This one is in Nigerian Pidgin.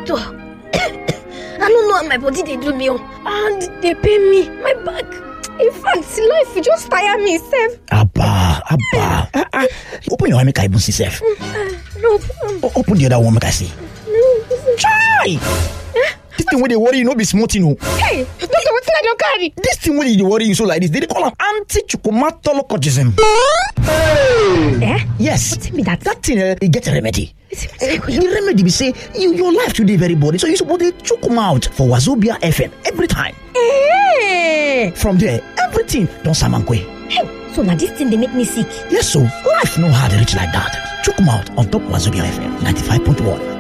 Doctor, I don't know how my body they do me. And they pain me. My back. In fact, life just tire me, Seth. Abba. Open your eye, make I even see, Seth. No. Open the other one, make I see. Try! This thing where they worry you, no be smart, you know. Hey, Doctor, what's I don't carry? This thing where they worry you so like this, they call them anti-chukumatologism. Eh? Yes. What's me that? That thing, it get a remedy. The remedy be say, your life today very body, so you supposed to choke them out for Wazobia FM every time. Hey! From there, everything don't samankwe. Hey, so now this thing they make me sick. Yes, so life no hard reach like that. Choke them out on top Wazobia FM 95.1.